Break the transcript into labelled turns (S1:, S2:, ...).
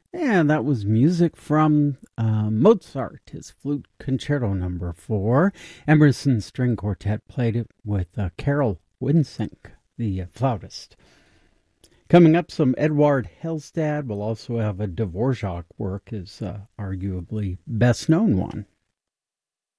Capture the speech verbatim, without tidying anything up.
S1: And that was music from uh, Mozart, his Flute Concerto Number Four. Emerson String Quartet played it with uh, Carol Winsink, the uh, flautist. Coming up, some Eduard Hellstad. We'll also have a Dvorak work, his uh, arguably best-known one.